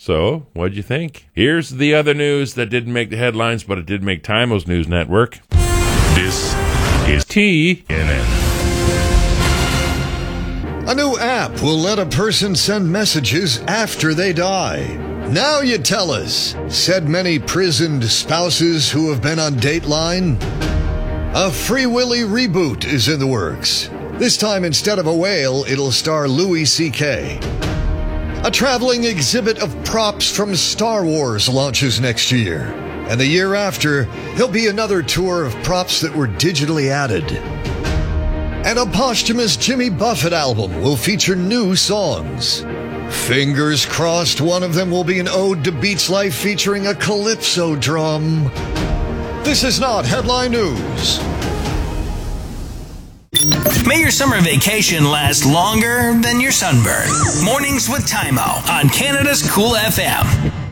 So, what'd you think? Here's the other news that didn't make the headlines, but it did make Time-O's News Network. This is TNN. A new app will let a person send messages after they die. Now you tell us, said many prisoned spouses who have been on Dateline. A Free Willy reboot is in the works. This time, instead of a whale, it'll star Louis C.K. A traveling exhibit of props from Star Wars launches next year. And the year after, there'll be another tour of props that were digitally added. And a posthumous Jimmy Buffett album will feature new songs. Fingers crossed one of them will be an ode to Beats Life featuring a calypso drum. This is not Headline News. May your summer vacation last longer than your sunburn. Mornings with Time-O on Canada's Cool FM.